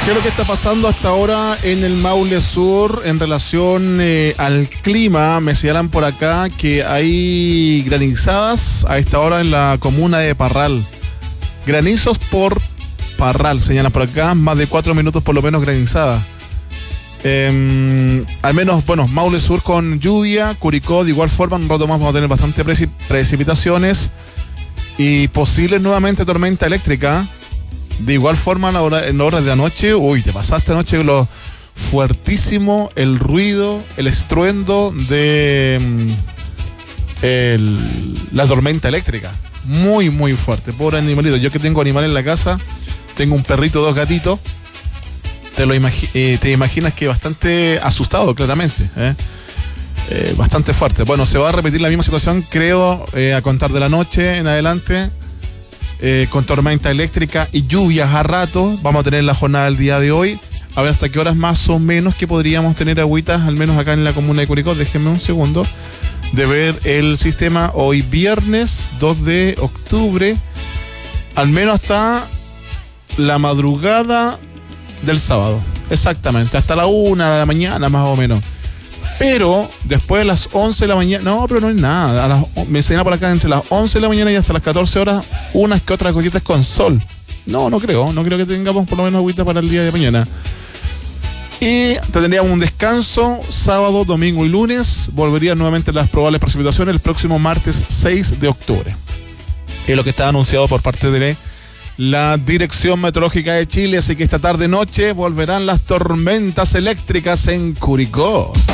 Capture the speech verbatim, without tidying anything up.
¿Qué es lo que está pasando hasta ahora en el Maule Sur en relación eh, al clima? Me señalan por acá que hay granizadas a esta hora en la comuna de Parral. Granizos por Parral, señalan por acá, más de cuatro minutos por lo menos granizada. Eh, al menos, bueno, Maule Sur con lluvia, Curicó de igual forma, un rato más vamos a tener bastante preci- precipitaciones y posibles nuevamente tormenta eléctrica. De igual forma en, la hora, en las horas de anoche, uy, te pasaste anoche lo fuertísimo, el ruido, el estruendo de el, la tormenta eléctrica. Muy, muy fuerte, pobre animalito. Yo que tengo animal en la casa, tengo un perrito, dos gatitos. Te lo imagi- eh, te imaginas que bastante asustado, claramente. ¿eh? Eh, bastante fuerte. Bueno, se va a repetir la misma situación, creo, eh, a contar de la noche en adelante. Eh, con tormenta eléctrica y lluvias a rato. Vamos a tener la jornada del día de hoy. A ver hasta qué horas más o menos que podríamos tener agüitas, al menos acá en la comuna de Curicó. Déjenme un segundo de ver el sistema. Hoy viernes dos de octubre, al menos hasta la madrugada del sábado. Exactamente, hasta la una de la mañana más o menos. Pero después de las once de la mañana, no, pero no es nada. A las, me enseñan por acá entre las once de la mañana y hasta las catorce horas, unas que otras gotitas con sol. No, no creo, no creo que tengamos por lo menos agüita para el día de mañana. Y tendríamos un descanso sábado, domingo y lunes. Volverían nuevamente las probables precipitaciones el próximo martes seis de octubre. Es lo que está anunciado por parte de la Dirección Meteorológica de Chile. Así que esta tarde-noche volverán las tormentas eléctricas en Curicó.